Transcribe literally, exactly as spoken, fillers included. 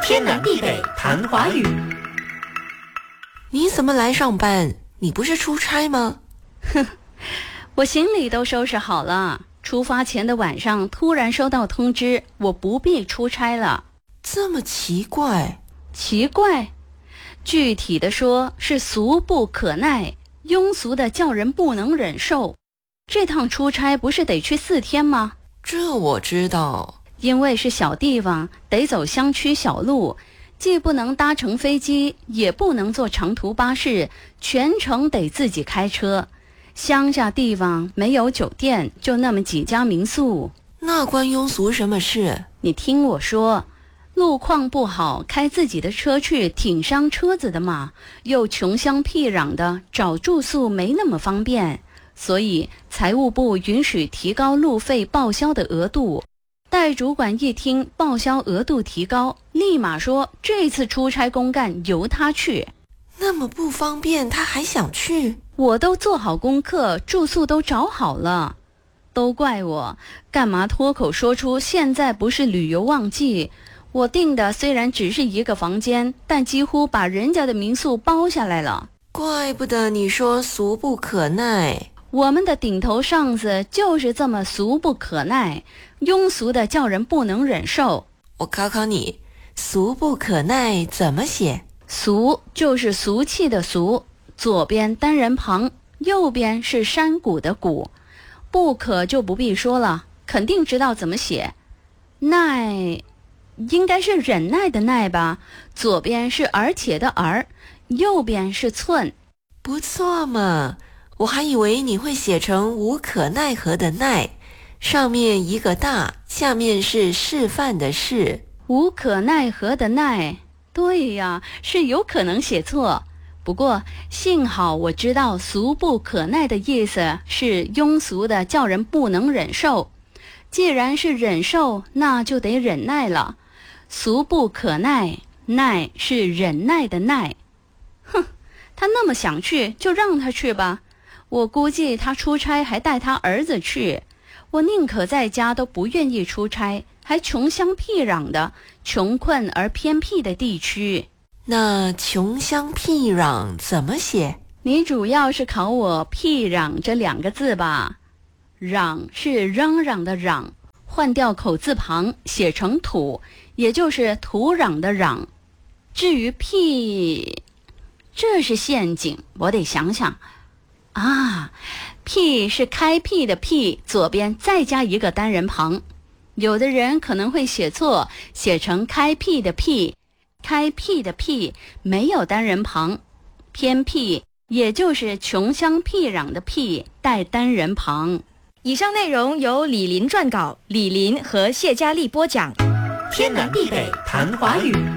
天南地北谈华语。 你怎么来上班？你不是出差吗？ 哼，我行李都收拾好了，出发前的晚上突然收到通知，我不必出差了。 这么奇怪？ 奇怪？具体的说是俗不可耐，庸俗的叫人不能忍受。这趟出差不是得去四天吗？ 这我知道。 因为是小地方，得走乡区小路，既不能搭乘飞机，也不能坐长途巴士，全程得自己开车。乡下地方没有酒店，就那么几家民宿。 那关庸俗什么事？ 你听我说，路况不好，开自己的车去挺伤车子的嘛，又穷乡僻壤的，找住宿没那么方便，所以财务部允许提高路费报销的额度。待主管一听报销额度提高，立马说这次出差公干由他去。 那么不方便他还想去？ 我都做好功课，住宿都找好了。都怪我，干嘛脱口说出现在不是旅游旺季？我订的虽然只是一个房间，但几乎把人家的民宿包下来了。 怪不得你说俗不可耐。 我们的顶头上司就是这么俗不可耐，庸俗的叫人不能忍受。 我考考你，俗不可耐怎么写？ 俗就是俗气的俗，左边单人旁，右边是山谷的谷。不可就不必说了，肯定知道怎么写。耐应该是忍耐的耐吧，左边是而且的而，右边是寸。 不错嘛，我还以为你会写成无可奈何的奈，上面一个大，下面是示范的示。 无可奈何的奈，对呀，是有可能写错。不过幸好我知道俗不可耐的意思是庸俗的叫人不能忍受。既然是忍受，那就得忍耐了。俗不可耐，耐是忍耐的耐。哼，他那么想去，就让他去吧。我估计他出差还带他儿子去，我宁可在家都不愿意出差，还穷乡僻壤的，穷困而偏僻的地区。 那穷乡僻壤怎么写？ 你主要是考我僻壤这两个字吧？壤是嚷嚷的嚷，换掉口字旁写成土，也就是土壤的壤。至于僻，这是陷阱，我得想想啊。辟是开辟的辟，左边再加一个单人旁。有的人可能会写错，写成开辟的辟，开辟的辟没有单人旁，偏僻也就是穷乡僻壤的僻带单人旁。 以上内容由李林撰稿，李林和谢佳丽播讲。 天南地北谈华语。